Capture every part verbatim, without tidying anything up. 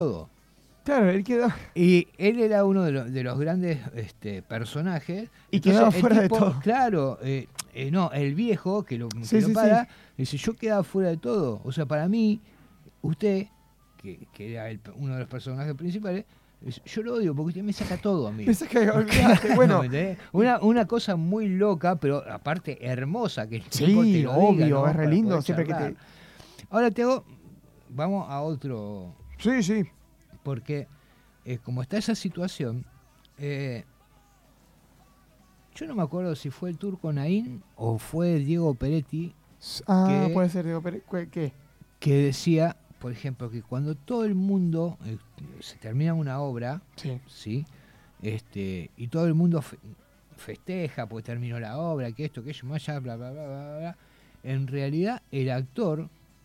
todo. Claro, él quedó... Y él era uno de, los, de los grandes este, personajes. Y Entonces, quedaba el fuera tipo, de todo. Claro, eh, eh, no, el viejo que lo, que Sí, lo sí, para, sí. dice, yo quedaba fuera de todo. O sea, para mí, usted, que, que era el, uno de los personajes principales, dice, yo lo odio porque usted me saca todo a mí. Me saca, olvidate, bueno. una, una cosa muy loca, pero aparte hermosa, que el Sí, tipo te lo obvio, diga, ¿no? es re Para lindo poder siempre que charlar. te... Ahora te hago, vamos a otro, Sí, sí. porque eh, como está esa situación, eh, yo no me acuerdo si fue el Turco Naín o fue Diego Peretti Ah, que, puede ser, digo, pero, ¿qué? que decía, por ejemplo, que cuando todo el mundo eh, se termina una obra, Sí. ¿sí? Este, y todo el mundo fe- festeja porque terminó la obra, que esto, que ello, más allá, bla, bla, bla, bla, bla, en realidad el actor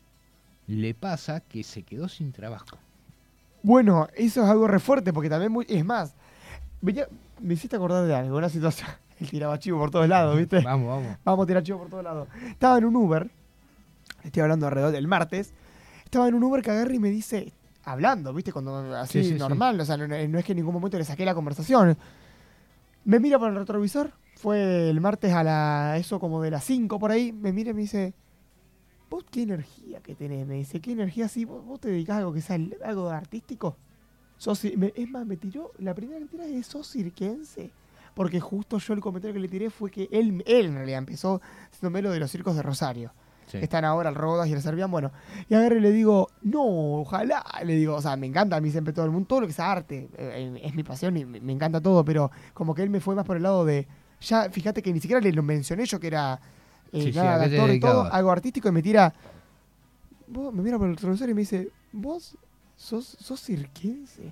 le pasa que se quedó sin trabajo. Bueno, eso es algo re fuerte, porque también, muy, es más, venía- me hiciste acordar de algo, una situación. Él tiraba chivo por todos lados, ¿viste? Vamos, vamos. Vamos a tirar chivo por todos lados. Estaba en un Uber, estoy hablando alrededor del martes, estaba en un Uber que agarra y me dice, hablando, ¿viste? Cuando así Sí, sí, normal, o sea, no, no es que en ningún momento le saqué la conversación. Me mira por el retrovisor, fue el martes a la, eso como de las cinco por ahí, me mira y me dice, vos qué energía que tenés, me dice, qué energía, sí, vos, vos te dedicás a algo que sea algo artístico. Sos, cir- me- es más, me tiró, la primera que tiré es sos cirquense. Porque justo yo el comentario que le tiré fue que él, él en realidad empezó haciéndome lo de los circos de Rosario. Sí. Están ahora el Rodas y el Servian, bueno. Y agarré y le digo, no, ojalá, le digo, o sea, me encanta a mí siempre todo el mundo, todo lo que sea arte, eh, es mi pasión y me, me encanta todo, pero como que él me fue más por el lado de, ya, fíjate que ni siquiera le lo mencioné yo que era eh, Sí, sí, nada ¿a de qué te actor y todo, dedicabas? algo artístico y me tira, vos, me mira por el retrovisor y me dice, vos sos, sos cirquense.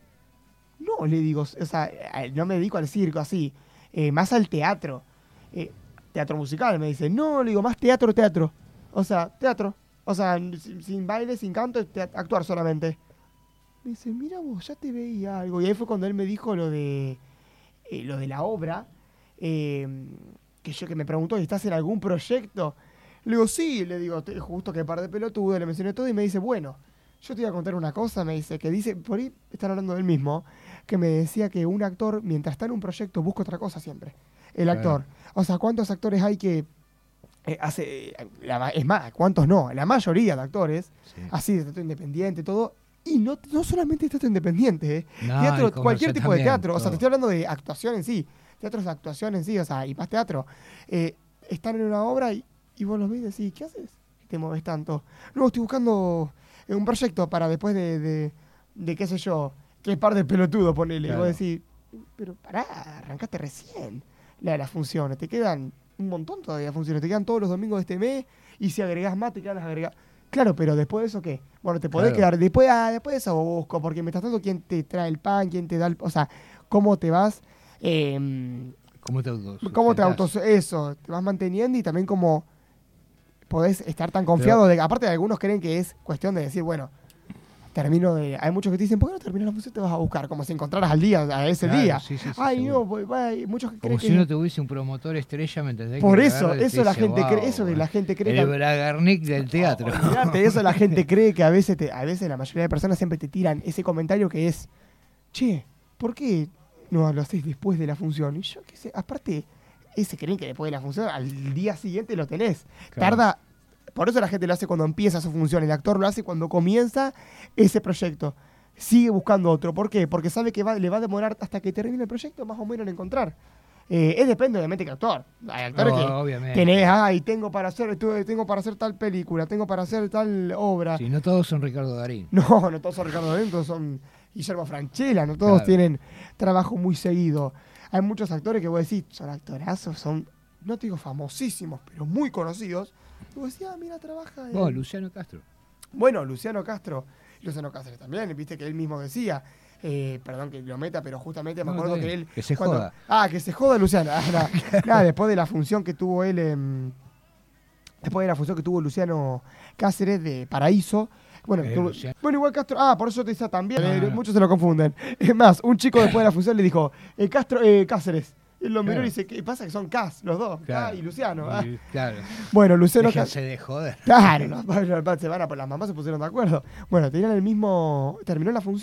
No, le digo, o sea, eh, no me dedico al circo así, eh, más al teatro, eh, teatro musical, me dice, no, le digo, más teatro, teatro, o sea, teatro, o sea, sin, sin baile, sin canto, teat- actuar solamente. Me dice, mira vos, ya te veía algo, y ahí fue cuando él me dijo lo de, eh, lo de la obra, eh, que yo que me preguntó, ¿estás en algún proyecto? Le digo, sí, le digo, "Te- justo que par de pelotudo, le mencioné todo y me dice, bueno, yo te voy a contar una cosa, me dice, que dice, por ahí están hablando del mismo, que me decía que un actor, mientras está en un proyecto, busca otra cosa siempre. El Claro. actor. O sea, ¿cuántos actores hay que eh, hace, eh, la ma- es más, ¿cuántos no? La mayoría de actores, Sí. así, de teatro independiente, todo, y no, no solamente teatro independiente, ¿eh? No, Teatro, y comercial cualquier tipo de también, teatro, o sea, todo. te estoy hablando de actuación en sí, teatros de actuación en sí, o sea, y más teatro. Eh, están en una obra y, y vos los ves y decís, ¿qué haces? ¿Qué te mueves tanto? No, estoy buscando eh, un proyecto para después de, de, de qué sé yo, que par de pelotudo, ponele. Claro. Y vos decís, pero pará, arrancaste recién la de las funciones, te quedan un montón todavía de funciones, te quedan todos los domingos de este mes, y si agregás más, te quedan las agregadas. Claro, pero después de eso, ¿qué? Bueno, te podés Claro. quedar, después, ah, después de eso busco, porque mientras tanto, ¿quién te trae el pan? ¿Quién te da el...? O sea, ¿cómo te vas... Eh, ¿Cómo te autos? ¿Cómo te autos eso? Te vas manteniendo y también como podés estar tan confiado Pero- de que, aparte de algunos creen que es cuestión de decir, bueno, termino de... Hay muchos que te dicen, ¿por qué no terminas la función? Te vas a buscar, como si encontraras al día, a ese Claro, día. sí, sí, sí, Ay, seguro. no, pues, va, hay muchos que Como creen si que... uno tuviese un promotor estrella, ¿me entendés? Por Que eso, agarra y te eso la dice, gente cree, "Wow, eso que la gente cree el que... Bragarnik del teatro". Olvídate, eso la gente cree que a veces, te, a veces la mayoría de personas siempre te tiran ese comentario que es, che, ¿por qué no lo haces después de la función? Y yo qué sé, aparte, ese creen que después de la función, al día siguiente lo tenés. Claro. Tarda, por eso la gente lo hace cuando empieza su función, el actor lo hace cuando comienza ese proyecto. Sigue buscando otro. ¿Por qué? Porque sabe que va, le va a demorar hasta que termine el proyecto más o menos en encontrar. Eh, es depende obviamente que actor. Hay actores No, que obviamente. tenés, ay, tengo para hacer, tu- tengo para hacer tal película, tengo para hacer tal obra. Sí, no todos son Ricardo Darín. No, no todos son Ricardo Darín, todos son Guillermo Francella, no todos Claro. tienen trabajo muy seguido. Hay muchos actores que vos decís, son actorazos, son, no te digo famosísimos, pero muy conocidos. Y vos decís, ah, mira, trabaja en... Vos, Luciano Castro. Bueno, Luciano Castro, Luciano Castro también, viste que él mismo decía, eh, perdón que lo meta, pero justamente me No, acuerdo está que bien, él... que se cuando- joda. Ah, que se joda Luciano. Ah, nada, nada, después de la función que tuvo él en... Después de la función que tuvo Luciano Cáceres de Paraíso. Bueno, Eh, tuvo- Luciano. bueno, igual Castro... Ah, por eso te decía también. No, eh, no, no. Muchos se lo confunden. Es más, un chico después de la función le dijo, eh, Castro, eh, Cáceres. Y él lo miró Claro. y dice, ¿qué pasa? Que son Cas, los dos. Claro. Ah, y Luciano. ah. Y- claro. Bueno, Luciano Déjense Cáceres. de joder. Claro, los, los- se van a, las mamás se pusieron de acuerdo. Bueno, tenían el mismo. Terminó la función.